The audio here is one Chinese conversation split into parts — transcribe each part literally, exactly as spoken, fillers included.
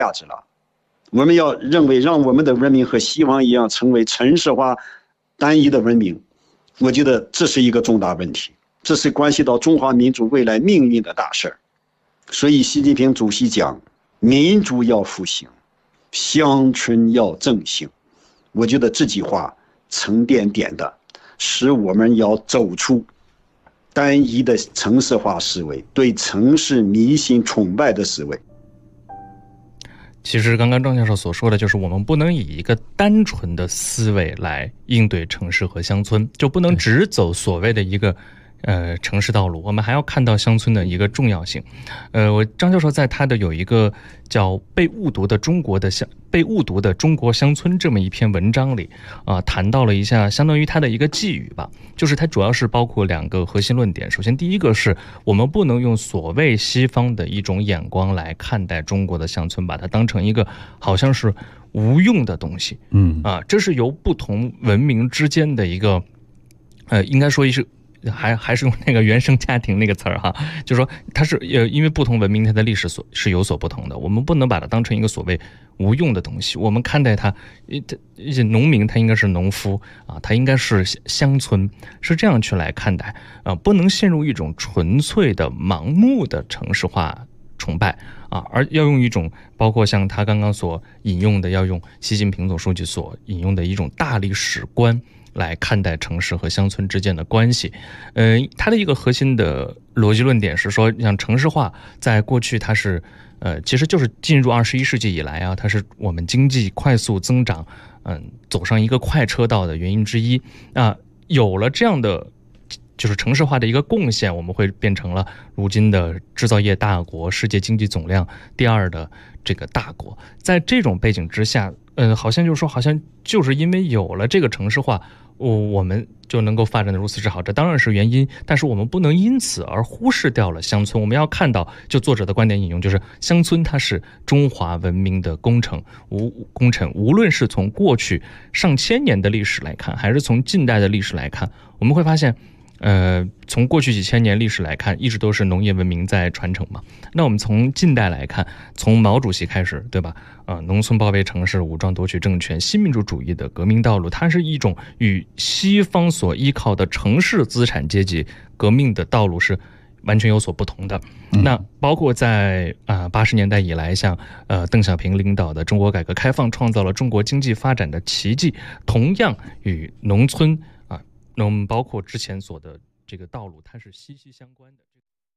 价值了。我们要认为让我们的文明和西方一样成为城市化单一的文明，我觉得这是一个重大问题，这是关系到中华民族未来命运的大事儿。所以习近平主席讲民主要复兴，乡村要振兴，我觉得这句话沉甸甸的使我们要走出单一的城市化思维，对城市迷信崇拜的思维。 其实刚刚张教授所说的就是我们不能以一个单纯的思维来应对城市和乡村，就不能只走所谓的一个呃城市道路，我们还要看到乡村的一个重要性。呃，我张教授在他的有一个叫《被误读的中国的乡被误读的中国乡村》这么一篇文章里啊、呃，谈到了一下相当于他的一个寄语吧，就是它主要是包括两个核心论点。首先，第一个是我们不能用所谓西方的一种眼光来看待中国的乡村，把它当成一个好像是无用的东西。嗯啊，这是由不同文明之间的一个呃，应该说是。还还是用那个原生家庭那个词儿哈，就是说它是呃，因为不同文明它的历史所是有所不同的，我们不能把它当成一个所谓无用的东西。我们看待它，它农民他应该是农夫啊，他应该是乡村，是这样去来看待啊，不能陷入一种纯粹的盲目的城市化崇拜啊，而要用一种包括像他刚刚所引用的，要用习近平总书记所引用的一种大历史观来看待城市和乡村之间的关系。呃，它的一个核心的逻辑论点是说，像城市化在过去它是呃，其实就是进入二十一世纪以来啊，它是我们经济快速增长嗯、呃，走上一个快车道的原因之一。那有了这样的就是城市化的一个贡献，我们会变成了如今的制造业大国，世界经济总量第二的这个大国。在这种背景之下，呃，好像就是说，好像就是因为有了这个城市化，我我们就能够发展的如此之好，这当然是原因，但是我们不能因此而忽视掉了乡村。我们要看到，就作者的观点引用，就是乡村它是中华文明的工程，无工程，无论是从过去上千年的历史来看，还是从近代的历史来看，我们会发现。呃，从过去几千年历史来看，一直都是农业文明在传承嘛。那我们从近代来看，从毛主席开始，对吧？呃，农村包围城市，武装夺取政权，新民主主义的革命道路，它是一种与西方所依靠的城市资产阶级革命的道路是完全有所不同的。嗯、那包括在啊八十年代以来，像呃邓小平领导的中国改革开放，创造了中国经济发展的奇迹，同样与农村。那我们包括之前所的这个道路，它是息息相关的。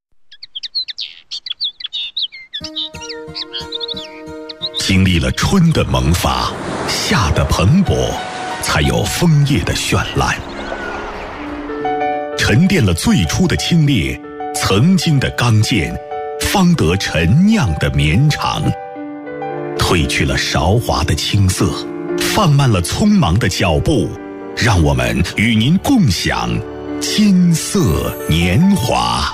经历了春的萌发，夏的蓬勃，才有枫叶的绚烂。沉淀了最初的清冽，曾经的刚健，方得陈酿的绵长。褪去了韶华的青涩，放慢了匆忙的脚步。让我们与您共享金色年华。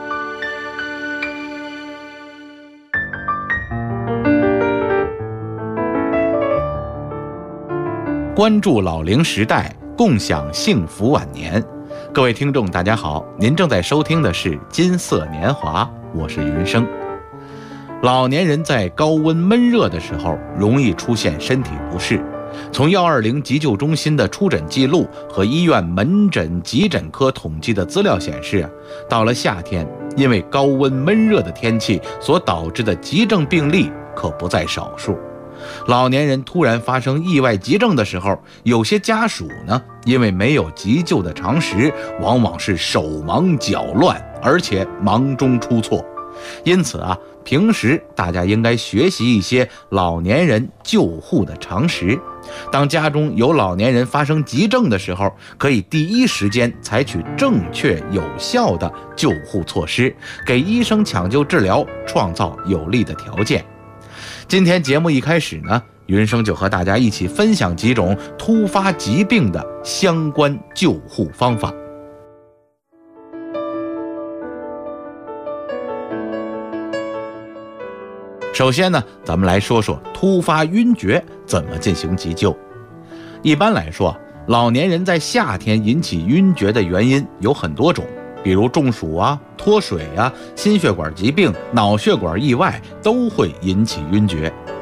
关注老龄时代，共享幸福晚年。各位听众大家好，您正在收听的是金色年华，我是云生。老年人在高温闷热的时候容易出现身体不适，从一二零急救中心的出诊记录和医院门诊急诊科统计的资料显示，到了夏天，因为高温闷热的天气所导致的急症病例可不在少数。老年人突然发生意外急症的时候，有些家属呢，因为没有急救的常识，往往是手忙脚乱，而且忙中出错。因此啊，平时大家应该学习一些老年人救护的常识。当家中有老年人发生急症的时候，可以第一时间采取正确有效的救护措施，给医生抢救治疗创造有利的条件。今天节目一开始呢，云生就和大家一起分享几种突发疾病的相关救护方法。首先呢，咱们来说说突发晕厥怎么进行急救。一般来说，老年人在夏天引起晕厥的原因有很多种，比如中暑啊、脱水啊、心血管疾病、脑血管意外都会引起晕厥。